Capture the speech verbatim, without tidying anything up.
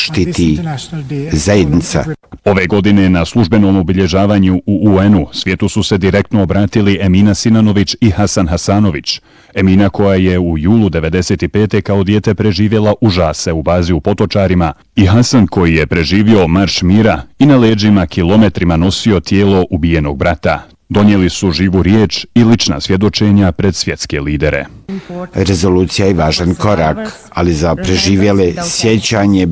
štiti zajednica. Ove godine na službenom obilježavanju u U N-u svijetu su se direktno obratili Emina Sinanović i Hasan Hasanović. Emina, koja je u julu devedeset pete kao dijete preživjela užase u bazi u Potočarima, i Hasan, koji je preživio marš mira i na leđima kilometrima nosio tijelo ubijenog brata, donijeli su živu riječ i lična svjedočenja pred svjetske lidere. Rezolucija je važan korak, ali za preživjele sjećanje